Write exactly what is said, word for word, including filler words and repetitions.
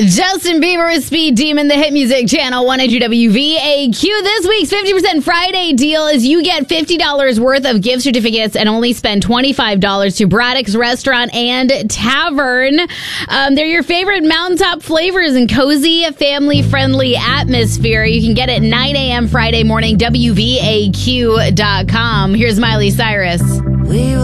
Justin Bieber with Speed Demon, the hit music channel, one hundred W V A Q. This week's fifty percent Friday deal is you get fifty dollars worth of gift certificates and only spend twenty-five dollars to Braddock's Restaurant and Tavern. Um, they're your favorite mountaintop flavors and cozy, family-friendly atmosphere. You can get it nine a.m. Friday morning, W V A Q dot com. Here's Miley Cyrus. We